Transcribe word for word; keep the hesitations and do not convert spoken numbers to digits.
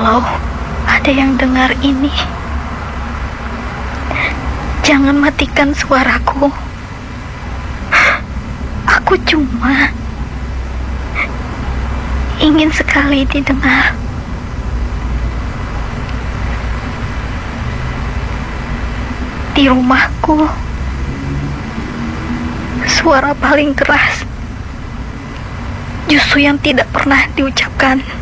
Kalau ada yang dengar ini, jangan matikan suaraku. Aku cuma ingin sekali didengar. Di rumahku, suara paling keras justru yang tidak pernah diucapkan.